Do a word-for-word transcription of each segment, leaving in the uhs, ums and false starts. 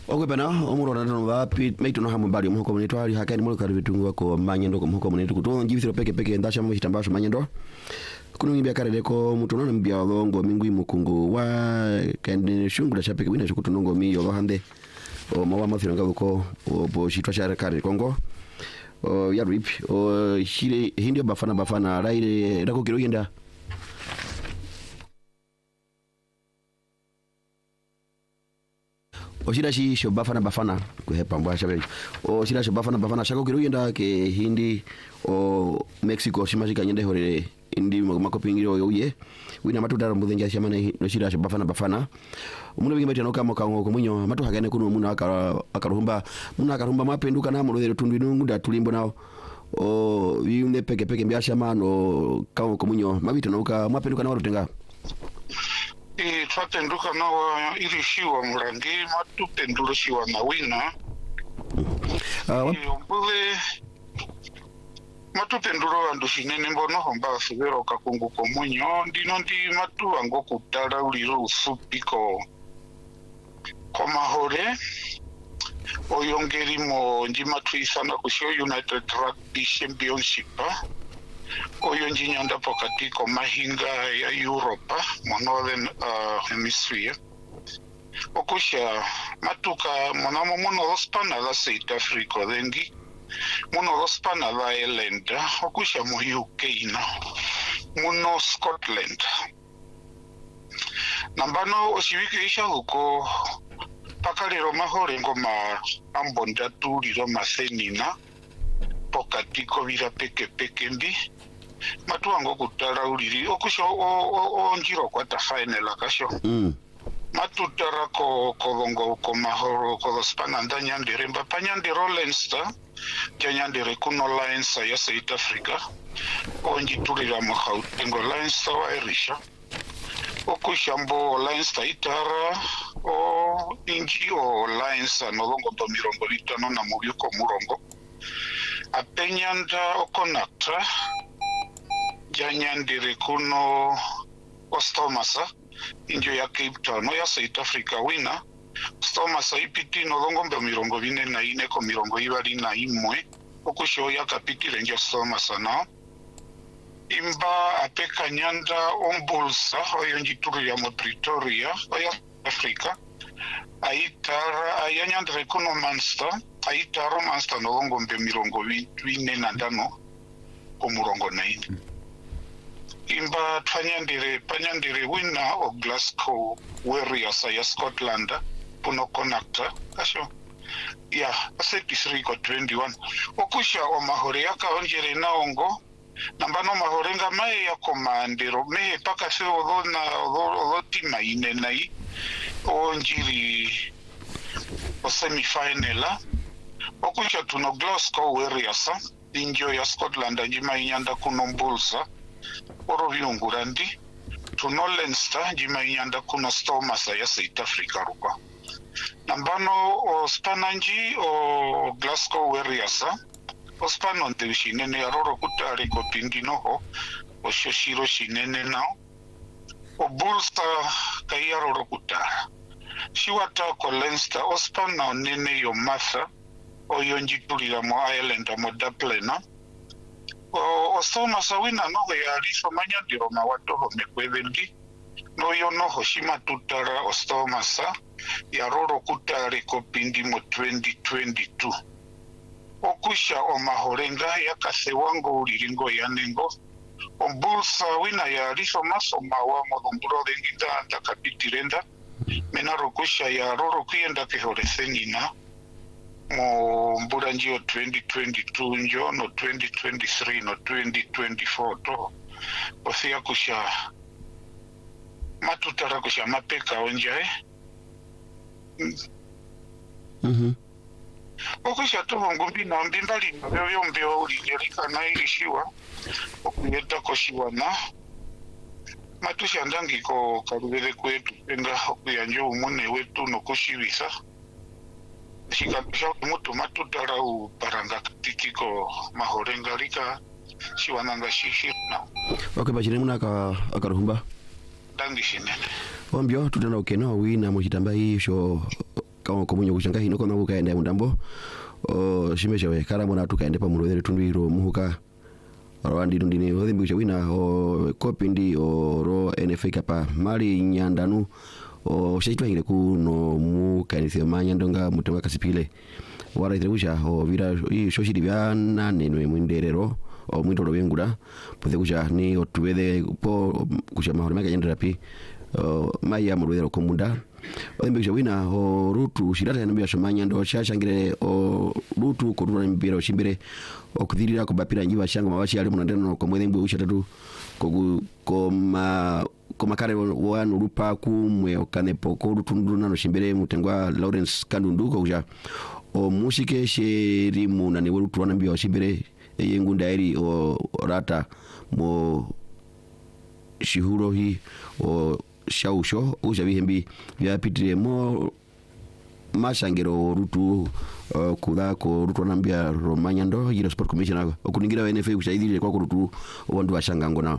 Okwe pena omuro na no vapi meitu no hamu mbali muko munitwa ali hakani mulo kali vitungu wako manyendo ko muko munitu kuto njibisiro peke peke ndasha mu hitambasho manyendo kuno ngimbia kare leko mutu no mbia longo mingwi mukungu wa kandi shungula cha peke wina chukutu nongo mi yo hande o mawa mafiro ngako o bo shitwa cha kare kongo o ya rip o shire hindio bafana bafana raire rako kiro yenda o shira shi sho bafana bafana kuhepa mbwa shabe o shira sho bafana bafana shako kiro yenda ke hindi o Mexico shimashika nyende hore indi makopingiro yoye wina matudara mudhenja shamane no shira sho bafana bafana umuntu bigimati no kamo kango kumunyo matu hagane kuno umuntu akara akarumba umuntu akarumba mapenduka na muno tundu nungu da tulimbo nawo o yune peke peke mbyasha mano kango kumunyo mabito no ka mapenduka na warutenga e twatenduka nawa irishiwa murangi matu pendurushiwa na wina uh, e ombule matu penduro andu shinene mbono homba sivero kakungu komunyo ndino ndi matu ango kutara uliro usupiko komahore oyongerimo njima tuisana kusho United Rugby Championship oyo njinyanda pokati ko mahinga ya Europa mo Northern uh, Hemisphere okusha matuka monamo mono ospana la South Africa dengi mono ospana la Ireland okusha mo U K na mono Scotland nambano oshiwike isha huko pakalero mahore ngoma ambonda tuliro masenina pokati ko vira peke peke mbi matuango kutara uliri okusho onjiro kwata final akasho mm matutara ko kolongo ko mahoro ko spana ndanya ndiremba panyandiro Leinster janyandire kuno Lions ya South Africa onji tulira mo Gauteng Lions wa Irisha okushambo Leinster itara o inji o Lions no longo to mirongo litano na mubyuko murongo apenyanda okonakta janyandire kuno Ostomasa injo ya Cape Town ya South Africa wina Ostomasa ipiti no longo mbe mirongo vine na ine ko mirongo ibali na imwe okusho ya kapiti renjo Ostomasa na imba apeka nyanda ombulsa oyo njituru ya mo Pretoria ya Africa aitara ayanyandire kuno Munster aitara Munster no longo mbe mirongo vine na ndano ko murongo na ine imba panyandire panyandire wina o Glasgow Warriors ya Scotland puno connector kasho ya thirty-three ko twenty-one okusha o mahore yakaonjere naongo nambano mahorenga mai ya komandero me paka se odona odotima ine nai onjiri o semifinala okusha tuno Glasgow Warriors injo ya Scotland njima inyanda kuno Mbulsa oro viungurandi tuno Leinster njima inyanda kuno Stormers ya South Africa ruka nambano o spananji o Glasgow Warriors o spano nte shinene aroro kutari ko pindinoho o shoshiro shinene nao o Bulsa kai aroro kutara shiwata ko Leinster o spano nene yo Martha o yonjitulira mo Ireland mo Dublin o Stormers wina no ya riso manyandiro na watoho mekwevendi no yo no hoshima tutara o Stormers ya roro kutari ko pindi mo twenty twenty-two okusha o mahorenga ya kasewango uliringo ya nengo o Bulsa wina ya riso maso mawa mo domburo dengita anta kapitirenda mena rokusha ya roro kuyenda kehoresenina mo mbura njio twenty twenty-two njo no twenty twenty-three no twenty twenty-four to osia kusha matutara kusha mapeka onja eh mhm okusha tuho ngumbi na mbimbali mbyo mbyo ulijerika na ilishiwa okuyeta koshiwa na matusha ndangi ko karubere kwetu enga okuyanjo umune wetu no kushibisa shikabisha mutu matutara u paranga tikiko mahorenga rika shiwananga shishina okay bachire munaka akaruhumba dangi shinene ombyo tutana ukeno wina muchitamba hisho kama komunyo kushanga hino kona bukaenda mundambo o shimeshawe kara mona tukaende pa mulwere tundwiro muhuka Rwandi ndine odhimbicha wina o kopindi o ro N F A kapa mali nyandanu o shaitwa ile kuno mu kanise manyandonga mutenga kasipile wara itreusha o vira i shoshiri byana nenwe mwinderero o mwindoro bengura puthe kucha ni otubede po kucha mahoro maka yendera pi maya mulwero komunda odhimbicha wina o rutu shirata yanambia shomanya ndo shashangire o rutu kurura mbira oshimbire okudhirira kubapira njiwa shanga mawashi ali munandeno ko mwedhembu ushatatu ko koma koma kare wanu rupa kumwe okanepo ko rutundu nano shimbere mutengwa Lawrence Kandundu ko uja o musike sheri munane rutu wanambia oshimbere yengunda eri o rata mo shihuro hi o shausho uja bihembi byapitire mo mashangero rutu uh, kuda ko rutu nambia Romanyando yiro sport commissioner okuningira wa N F A kushahidire kwa rutu wandu washangango na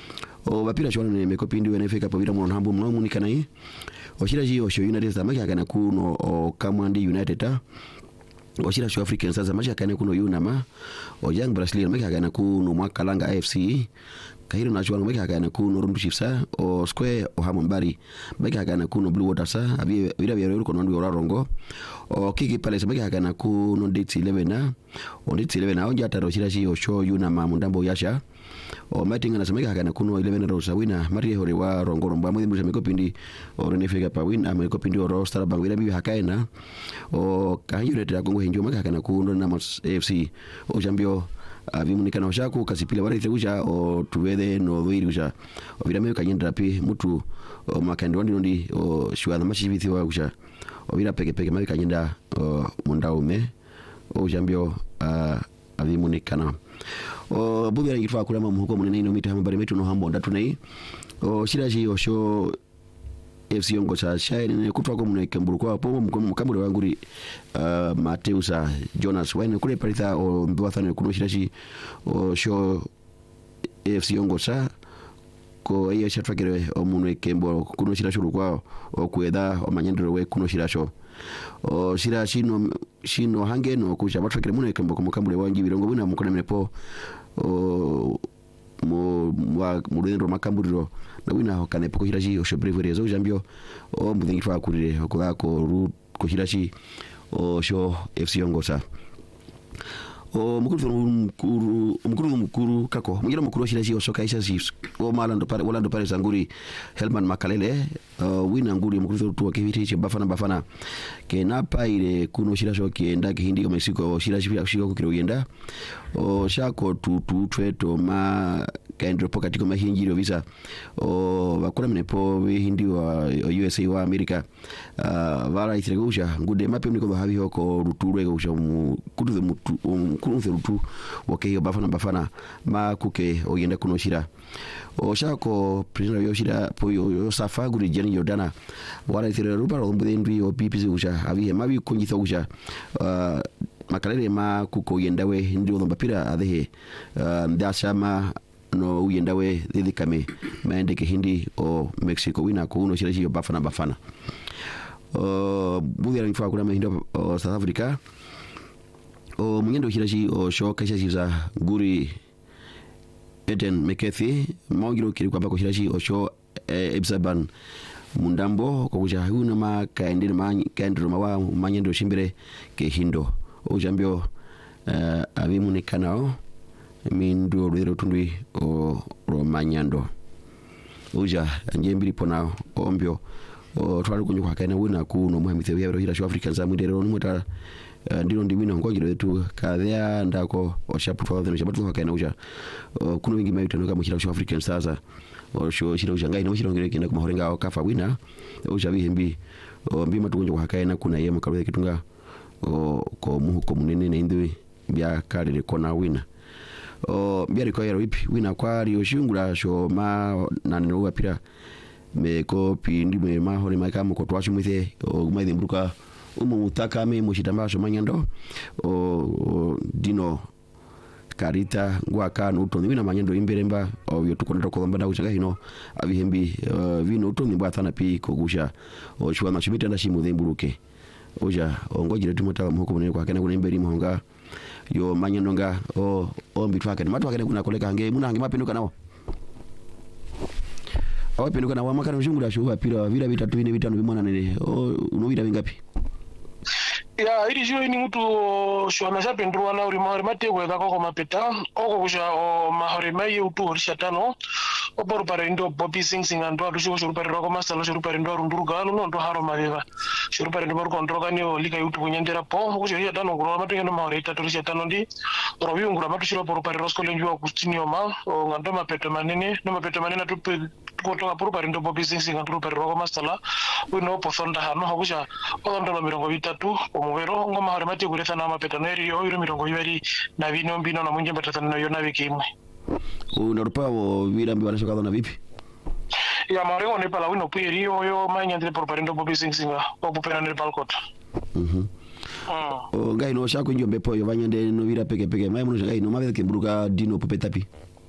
o bapira shwana ne mekopindi wa N F A kapabira muno hambu muno munikana yi oshira ji osho United zamaka kana kuno o Kamwandi United ta oshira South African sasa masha kana kuno Unama o Young Brazilian maka kana kuno Mwakalanga A F C kahiro na chwana meka kana kuno Rundu Chiefsa o Square o Hamambari meka kana kuno Blue Water sa abi bira bya rero kono ndora rongo o Kiki Palace meka kana kuno Date eleven na o Date eleven na onja taro shira shi o show yuna mamundambo yasha o matinga na semeka kana kuno eleven rosa wina mari hore wa rongo romba mwezi mwisho mekopindi o renefika pa wina mekopindi o roster bangwira bibi hakaina o kahiro tira kongo hinjo meka kana kuno na A F C o jambio avimunikana washako kasipile wari teguja o tuwede no wiri kuja o virame kanyendra pi mutu o makandi wandi ndi o shwana mashibiti wa kuja o vira peke peke mali kanyenda o mundaume o jambio avimunikana o bubira ngitwa kulama muhuko munene ino mita hambari metu no hambo ndatunai o shiraji o sho F C Yongo cha shaini kutwa ko muneke mburukwa po mukambure wanguri uh, Mateusa Jonas wene kule paritha o mbiwathane kuno shirashi o sho F C Yongo cha ko iyo shatwagere o muneke mbo kuno shirashi rukwa o kweda o manyendero we kuno shirasho o shirashi no shino hange no kusha batwagere muneke mbo mukambure wangi birongo buna mukone mepo o mo wa murendo makamburiro na wina hokane poko hiraji o shobreverie zo jambio o mudingitwa kurire okuda ko ru ko hiraji o sho F C Yongo sa o mukuru mukuru mukuru mukuru kako mungira mukuru hiraji o soka isa chiefs o malando pare walando pare sanguri Helman Makalele uh, wina nguri mukuru tu akiviti bafana bafana ke napa ile kuno shirasho kienda kihindi o Mexico shirashi shiko kukiro yenda o shako tu tu tweto ma kaendro pokati kama hinjiro visa o bakora mnepo hindi wa U S A wa America uh, vara itregusha ngude mape mniko habi hoko ruturwe gusha kutu mutu kutu rutu wake bafana bafana ma kuke oyenda kuno shira o shako prisoner yoshira po yo safa guri jeni Jordana wara itire rupa ro mbendwi o pipi gusha abi mabi kunjitha gusha uh, Makalele ma kuko yendawe ndi odhomba pira adehe uh, ndashama no uyendawe dhidhikame maendeke hindi o Mexico wina kuuno shirashi yo bafana bafana o budi ya nifaa kuna mahindo o South Africa o mungendo shirashi o show kaisha shiza guri Eden McCarthy maungiro kiri kwa bako shirashi o show e, Ebsaban mundambo kwa kuja huna ma kaendiri ma kaendiri mawa manyendo shimbere ke hindo o jambio uh, avimunikanao mindu rwero tundwi o Romanyando uja njembili pona ombio o twali kunyu kwa kana wina kuno muhamithe ya hira South African za mwendero numota uh, ndino ndimino ngongiro wetu kadhia ndako o shapu twelve no shabatu kwa kana uja uh, kuno wingi mayu tanoka mu South African sasa o sho shiro uja ngai no shiro ngire kina kuma horenga o kafa wina uja bihembi o mbima tukunyu kwa kana kuna yema kalwe kitunga o ko muhuko munene na indwe bya karire kona wina o bya riko yero ipi wina kwa rio shingura sho ma naniro wapira me ko pindi me ma hore maka mu ko twashi mwithe o maide mburuka umu mutaka me mushitamba sho manyando o, o dino karita ngwa kanu uto wina manyando imberemba o yo tukonera ko mbanda uchaga hino abihembi uh, vino uto ni bathana pi kogusha o shwa mashimita na shimu dhemburuke oja ongojire tumota muko munene kwa kana kuna imberi muhonga yo manyandonga o o mbitwake matwake kuna koleka hange muna hange mapinduka nawo awa pinduka nawo makana mshungura shuha pira vira vitatu vine vitano vimwana nene o unovira vingapi ya iri jio ini mutu shwana shapendruwa na uri mahori mategwe kako mapeta oko kusha o mahori mai utu horisha tano oboru pare ndo bobi sing sing ando adushi shuru pare roko masalo shuru pare ndo runduruga no ndo haro maveva shuru pare ndo kontroga ni lika yutu kunyendera po kusha horisha tano kurola matu ndo mahori tatu horisha tano ndi robi ungura matu shiro poru pare rosko lenjua kustinio ma o ngando mapeto manene no mapeto manene tupe kutoka poru pare ndo bobi sing sing ando pare roko masala wino pothonda hano hakusha ondo mirongo vitatu omuvero ngoma hari mati kurethana mapeta neri yo iro mirongo ibiri na bino mbino na munje mbatatana yo na wiki imwe unarupawo virambi wanashokadha na vipi ya marengo ne pala wino piri yo yo manya ndire por parendo bobi sing singa opupena ne palkota mhm o ngai no shako njombe po yo vanyende no vira peke peke mai muno ngai no mave ke mburuka dino popetapi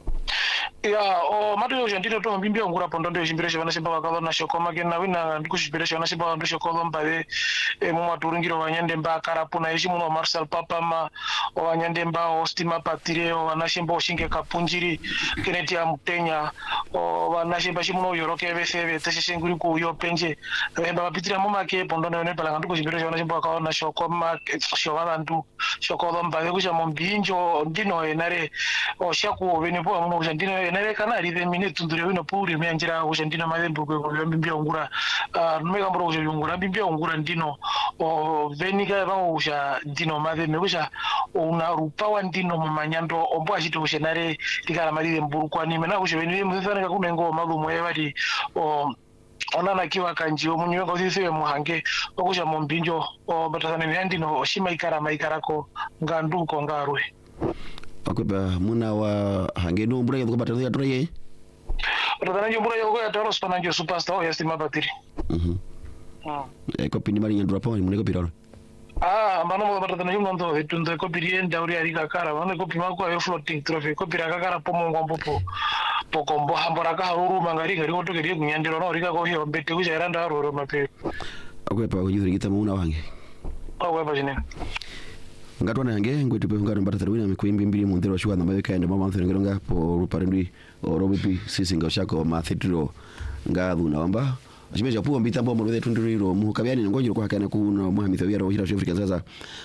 ya o matu yo jandito to mbimbia ngura pondo ndo yimbiresha vana simba wakava na shokoma kena wina ndikushibirasha vana simba ndo shokoma mbave e mu maturungiro wanyande mba karapuna yeshi muno Marcel Papa ma o wanyande mba ostima patire o wanashimba oshinge kapunjiri keneti ya mutenya o wanashimba shimuno yoroke vefeve teshishinguri ku yo penje mba mapitira mama ke pondo ndo ne palanga ndikushibirasha vana simba wakava na shokoma shokoma ndu shokoma mbave kusha mombinjo ndino enare o shaku venepo muno kusha ndino nere kana rive mine tundure wino puri menjira kushandina malembo ko bimbia ungura numeka mboro kushungura bimbia ungura ndino o venika ba usha ndino mave mekusha una rupawa ndino mumanyando ombo achito kushenare tikala malire mburu kwani mena kusheveni muzana kunengo malumo yavati o onana kiwa kanjio munyo ngozise muhange okusha mombinjo o batasana ne ndino shima ikara maikarako nganduko ngarwe akweba muna wa hangeno mbura yako batalo ya troye rodana yo mbura yako ya toro spana yo superstar ya estima batiri mhm ah e ko pini mari nyandura po mune ko piralo ah mbano mo batana yo ndo etundo ko pirien dauri ari kakara mane ko pima ko yo floating trophy ko pira kakara po mo ngombo po po kombo hambora ka haruru mangari ngari ko to kiri kunyandiro no rika ko yo mbete ku jairanda roro mape akweba yuri kita muna wange akweba jine ngatwana yange ngwetu pe ngaro mbata tarwina mikuimbi mbili mundero shwa na maweka ende mama mthero ngeronga po ruparendwi orobipi sisi ngashako mathitiro ngathu na wamba achimeja puo mbitambo mo vetu ndiro mu kabyani ngojiro kwa kana kuno muhamitha byaro hira Afrika sasa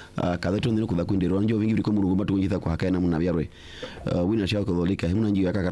kadheto ndino kudha kwindiro njo vingi biko mu rugomba tukunjitha kwa kana muna byarwe wina shako dholika huna njiyo yakaka